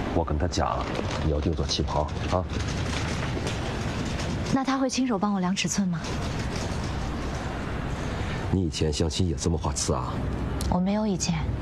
我跟他讲，你要定做旗袍啊。 那他会亲手帮我量尺寸吗？ 你以前相亲也这么画刺啊？ 我没有以前。